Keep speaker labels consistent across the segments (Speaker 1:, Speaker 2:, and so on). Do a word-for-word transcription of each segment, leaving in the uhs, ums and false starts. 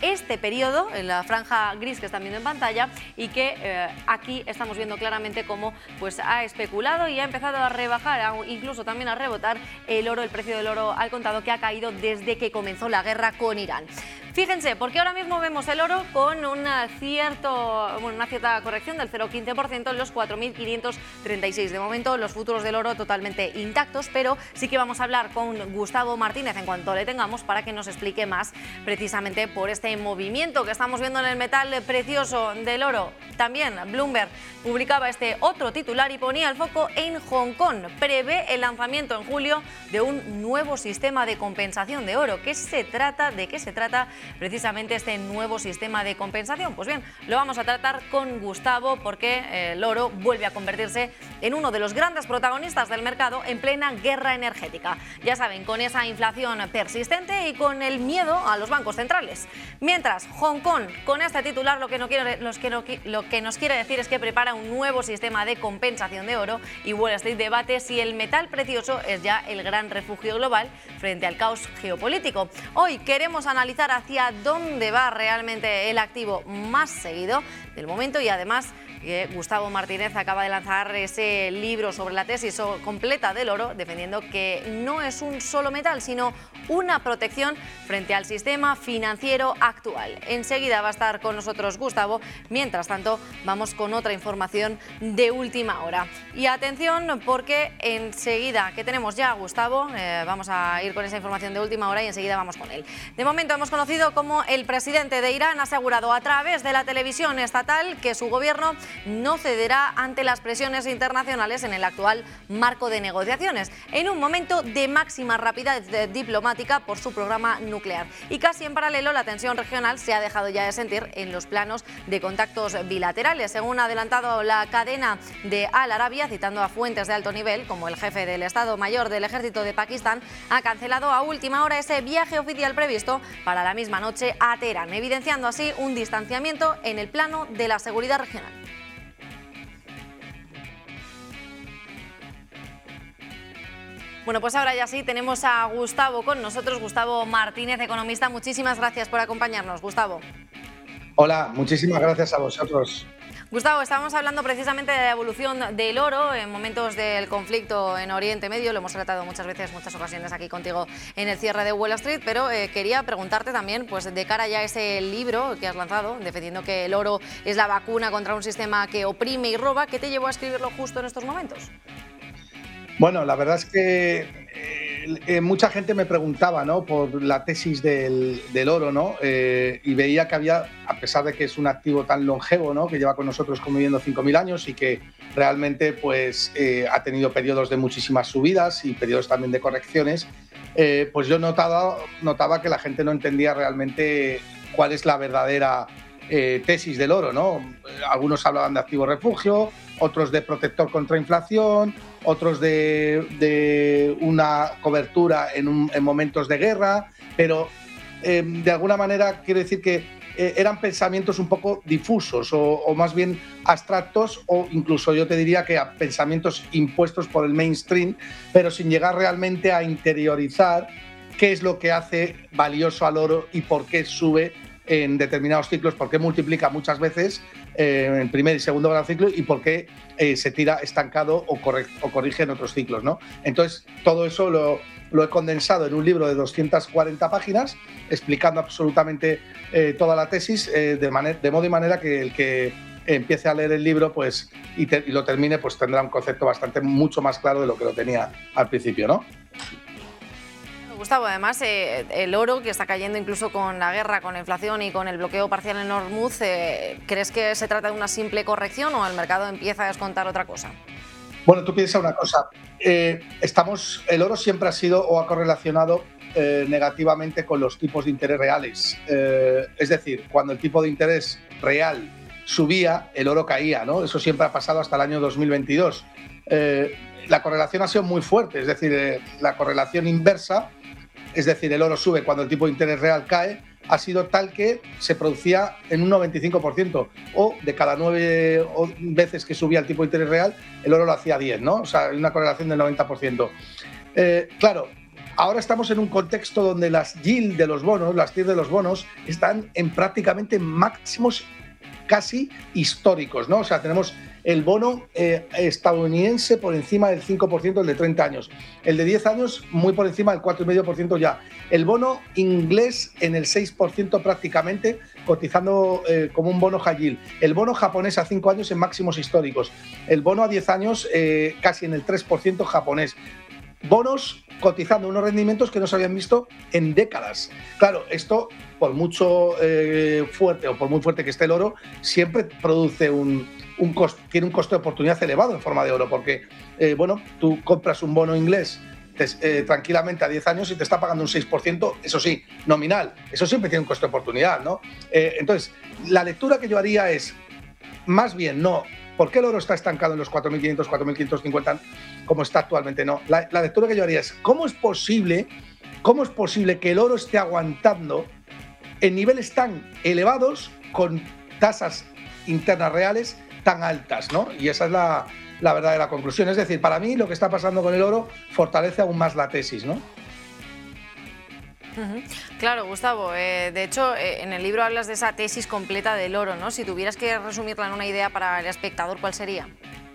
Speaker 1: este periodo, en la franja gris que están viendo en pantalla, y que eh, aquí estamos viendo claramente cómo pues, ha especulado y ha empezado a rebajar, a, incluso también a rebotar el oro, el precio del oro al contado, que ha caído desde que comenzó la guerra con Irán. Fíjense, porque ahora mismo vemos el oro con una, cierto, bueno, una cierta corrección del cero coma quince por ciento en los cuatro mil quinientos treinta y seis. De momento, los futuros del oro totalmente intactos, pero sí que vamos a hablar con Gustavo Martínez en cuanto le tengamos para que nos explique más precisamente por este movimiento que estamos viendo en el metal precioso del oro. También Bloomberg publicaba este otro titular y ponía el foco en Hong Kong. Prevé el lanzamiento en julio de un nuevo sistema de compensación de oro. ¿Qué se trata? ¿De qué se trata precisamente este nuevo sistema de compensación? Pues bien, lo vamos a tratar con Gustavo porque el oro vuelve a convertirse en uno de los grandes protagonistas del mercado en plena guerra energética. Ya saben, con esa inflación persistente y con el miedo a los bancos centrales. Mientras, Hong Kong, con este titular, lo que, no quiere, los que no, lo que nos quiere decir es que prepara un nuevo sistema de compensación de oro, y Wall Street debate si el metal precioso es ya el gran refugio global frente al caos geopolítico. Hoy queremos analizar hacia dónde va realmente el activo más seguido del momento, y además que Gustavo Martínez acaba de lanzar ese libro sobre la tesis completa del oro, defendiendo que no es un solo metal, sino una protección frente al sistema financiero actual. Enseguida va a estar con nosotros Gustavo. Mientras tanto, vamos con otra información de última hora. Y atención, porque enseguida que tenemos ya a Gustavo, eh, vamos a ir con esa información de última hora y enseguida vamos con él. De momento hemos conocido cómo el presidente de Irán ha asegurado a través de la televisión estatal que su gobierno no cederá ante las presiones internacionales en el actual marco de negociaciones, en un momento de máxima rapidez diplomática por su programa nuclear. Y casi en paralelo, la tensión regional se ha dejado ya de sentir en los planos de contactos bilaterales. Según ha adelantado la cadena de Al Arabia, citando a fuentes de alto nivel, como el jefe del Estado Mayor del Ejército de Pakistán, ha cancelado a última hora ese viaje oficial previsto para la misma noche a Teherán, evidenciando así un distanciamiento en el plano de la seguridad regional. Bueno, pues ahora ya sí tenemos a Gustavo con nosotros, Gustavo Martínez, economista. Muchísimas gracias por acompañarnos, Gustavo.
Speaker 2: Hola, muchísimas gracias a vosotros.
Speaker 1: Gustavo, estábamos hablando precisamente de la evolución del oro en momentos del conflicto en Oriente Medio. Lo hemos tratado muchas veces, muchas ocasiones aquí contigo en el cierre de Wall Street, pero eh, quería preguntarte también, pues de cara ya a ese libro que has lanzado, defendiendo que el oro es la vacuna contra un sistema que oprime y roba, ¿qué te llevó a escribirlo justo en estos momentos?
Speaker 2: Bueno, la verdad es que eh, eh, mucha gente me preguntaba, ¿no?, por la tesis del, del oro, ¿no? Eh, y veía que había, a pesar de que es un activo tan longevo, ¿no?, que lleva con nosotros conviviendo cinco mil años y que realmente pues, eh, ha tenido periodos de muchísimas subidas y periodos también de correcciones, eh, pues yo notaba, notaba que la gente no entendía realmente cuál es la verdadera eh, tesis del oro, ¿no? Algunos hablaban de activo refugio, otros de protector contra inflación, otros de, de una cobertura en, un, en momentos de guerra, pero eh, de alguna manera quiero decir que eh, eran pensamientos un poco difusos o, o más bien abstractos, o incluso yo te diría que a pensamientos impuestos por el mainstream, pero sin llegar realmente a interiorizar qué es lo que hace valioso al oro y por qué sube en determinados ciclos, por qué multiplica muchas veces eh, en primer y segundo gran ciclo y por qué eh, se tira estancado o, corre, o corrige en otros ciclos, ¿no? Entonces, todo eso lo, lo he condensado en un libro de doscientas cuarenta páginas, explicando absolutamente eh, toda la tesis, eh, de, manera, de modo y manera que el que empiece a leer el libro pues, y, te, y lo termine, pues tendrá un concepto bastante mucho más claro de lo que lo tenía al principio, ¿no?
Speaker 1: Gustavo, además, eh, el oro que está cayendo incluso con la guerra, con la inflación y con el bloqueo parcial en Hormuz, eh, ¿crees que se trata de una simple corrección o el mercado empieza a descontar otra cosa?
Speaker 2: Bueno, tú piensa una cosa, eh, estamos, el oro siempre ha sido o ha correlacionado eh, negativamente con los tipos de interés reales. Eh, es decir, cuando el tipo de interés real subía, el oro caía, ¿no? Eso siempre ha pasado hasta el año dos mil veintidós. Eh, la correlación ha sido muy fuerte, es decir, eh, la correlación inversa, es decir, el oro sube cuando el tipo de interés real cae, ha sido tal que se producía en un noventa y cinco por ciento, o de cada nueve veces que subía el tipo de interés real, el oro lo hacía diez, ¿no? O sea, hay una correlación del noventa por ciento. Eh, claro, Ahora estamos en un contexto donde las yield de los bonos, las T I R de los bonos, están en prácticamente máximos casi históricos, ¿no? O sea, tenemos el bono eh, estadounidense por encima del cinco por ciento, el de treinta años. El de diez años muy por encima del cuatro coma cinco por ciento ya. El bono inglés en el seis por ciento prácticamente, cotizando eh, como un bono high yield. El bono japonés a cinco años en máximos históricos. El bono a diez años eh, casi en el tres por ciento japonés. Bonos cotizando unos rendimientos que no se habían visto en décadas. Claro, esto, por mucho eh, fuerte o por muy fuerte que esté el oro, siempre produce un, un costo, tiene un costo de oportunidad elevado en forma de oro, porque, eh, bueno, tú compras un bono inglés te, eh, tranquilamente a diez años y te está pagando un seis por ciento, eso sí, nominal. Eso siempre tiene un costo de oportunidad, ¿no? Eh, entonces, la lectura que yo haría es, más bien, no, ¿por qué el oro está estancado en los cuatro mil quinientos, cuatro mil quinientos cincuenta como está actualmente? No. La, la lectura que yo haría es, ¿cómo es posible, cómo es posible que el oro esté aguantando en niveles tan elevados con tasas internas reales tan altas, ¿no? Y esa es la, la verdadera conclusión. Es decir, para mí lo que está pasando con el oro fortalece aún más la tesis, ¿no?
Speaker 1: Uh-huh. Claro, Gustavo, eh, de hecho eh, en el libro hablas de esa tesis completa del oro, ¿no? Si tuvieras que resumirla en una idea para el espectador, ¿cuál sería?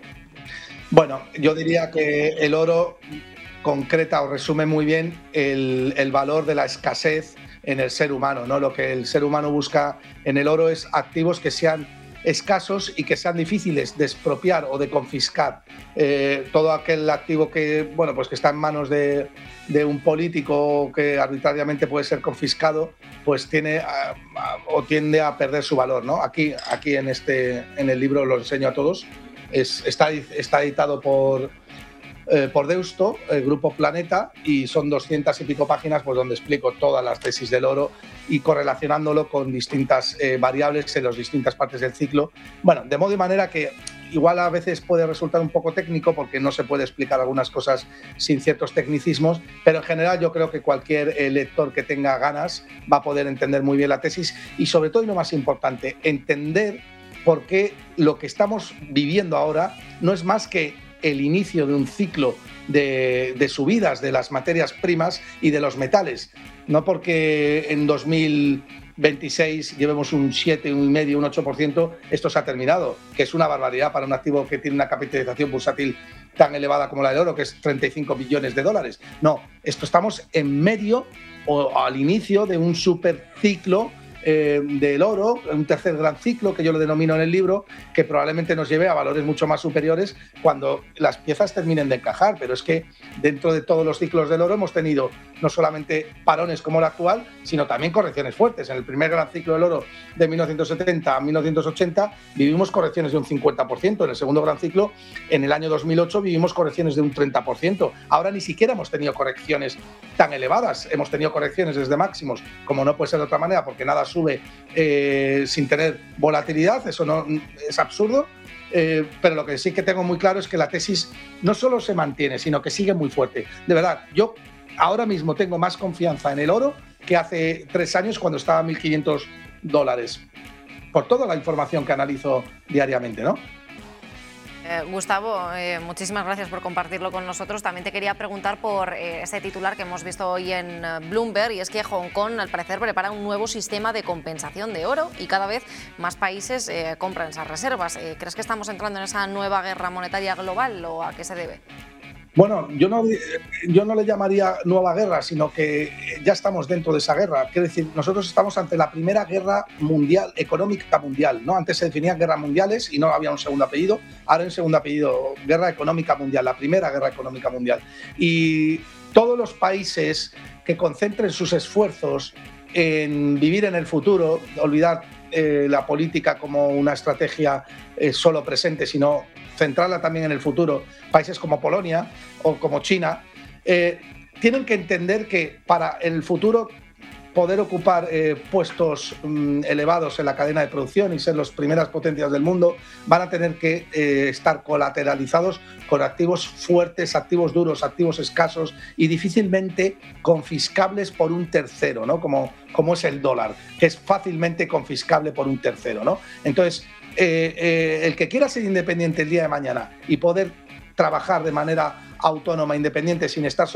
Speaker 2: Bueno, yo diría que el oro concreta o resume muy bien el, el valor de la escasez en el ser humano, ¿no? Lo que el ser humano busca en el oro es activos que sean escasos y que sean difíciles de expropiar o de confiscar. Eh, todo aquel activo que, bueno, pues que está en manos de, de un político que arbitrariamente puede ser confiscado, pues tiene a, a, o tiende a perder su valor, ¿no? Aquí, aquí en, este, en el libro lo enseño a todos. Es, está, está editado por, eh, por Deusto, el Grupo Planeta, y son doscientas y pico páginas pues, donde explico todas las tesis del oro y correlacionándolo con distintas eh, variables en las distintas partes del ciclo. Bueno, de modo y manera que igual a veces puede resultar un poco técnico porque no se puede explicar algunas cosas sin ciertos tecnicismos, pero en general yo creo que cualquier eh, lector que tenga ganas va a poder entender muy bien la tesis y sobre todo, y lo más importante, entender por qué lo que estamos viviendo ahora no es más que el inicio de un ciclo de, de subidas de las materias primas y de los metales. No porque en dos mil veintiséis llevemos un siete, un cinco, un ocho por ciento, esto se ha terminado, que es una barbaridad para un activo que tiene una capitalización bursátil tan elevada como la del oro, que es treinta y cinco billones de dólares. No, esto estamos en medio o al inicio de un superciclo Eh, del oro, un tercer gran ciclo que yo lo denomino en el libro, que probablemente nos lleve a valores mucho más superiores cuando las piezas terminen de encajar, pero es que dentro de todos los ciclos del oro hemos tenido no solamente parones como el actual, sino también correcciones fuertes. En el primer gran ciclo del oro de mil novecientos setenta a mil novecientos ochenta vivimos correcciones de un cincuenta por ciento, en el segundo gran ciclo, en el año dos mil ocho, vivimos correcciones de un treinta por ciento. Ahora ni siquiera hemos tenido correcciones tan elevadas, hemos tenido correcciones desde máximos, como no puede ser de otra manera, porque nada sube eh, sin tener volatilidad, eso no es absurdo, eh, pero lo que sí que tengo muy claro es que la tesis no solo se mantiene, sino que sigue muy fuerte. De verdad, yo ahora mismo tengo más confianza en el oro que hace tres años cuando estaba a mil quinientos dólares, por toda la información que analizo diariamente, ¿no?
Speaker 1: Eh, Gustavo, eh, muchísimas gracias por compartirlo con nosotros. También te quería preguntar por eh, ese titular que hemos visto hoy en uh, Bloomberg, y es que Hong Kong al parecer prepara un nuevo sistema de compensación de oro y cada vez más países eh, compran esas reservas. Eh, ¿Crees que estamos entrando en esa nueva guerra monetaria global o a qué se debe?
Speaker 2: Bueno, yo no, yo no le llamaría nueva guerra, sino que ya estamos dentro de esa guerra. Quiero decir, nosotros estamos ante la primera guerra mundial, económica mundial, ¿no? Antes se definían guerras mundiales y no había un segundo apellido, ahora hay un segundo apellido, guerra económica mundial, la primera guerra económica mundial. Y todos los países que concentren sus esfuerzos en vivir en el futuro, olvidar eh, la política como una estrategia eh, solo presente, sino centrarla también en el futuro, países como Polonia o como China, eh, tienen que entender que para el futuro poder ocupar eh, puestos mmm, elevados en la cadena de producción y ser las primeras potencias del mundo, van a tener que eh, estar colateralizados con activos fuertes, activos duros, activos escasos y difícilmente confiscables por un tercero, ¿no? Como, como es el dólar, que es fácilmente confiscable por un tercero, ¿no? Entonces, eh, eh, el que quiera ser independiente el día de mañana y poder trabajar de manera autónoma, independiente, sin estar